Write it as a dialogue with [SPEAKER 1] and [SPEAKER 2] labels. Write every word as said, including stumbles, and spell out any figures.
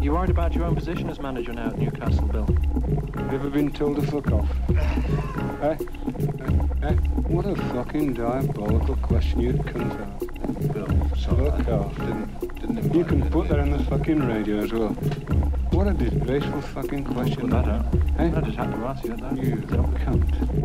[SPEAKER 1] You worried about your own position as manager now at Newcastle, Bill?
[SPEAKER 2] Ever been told to fuck off? eh? Eh? Eh? What a fucking diabolical question you'd come to.
[SPEAKER 3] Bill, sorry.
[SPEAKER 2] Fuck off.
[SPEAKER 3] Didn't, didn't
[SPEAKER 2] You can put that on the fucking radio as well. What a disgraceful fucking question.
[SPEAKER 1] Put that out.
[SPEAKER 2] Eh?
[SPEAKER 1] I just had to ask you that.
[SPEAKER 2] You cunt.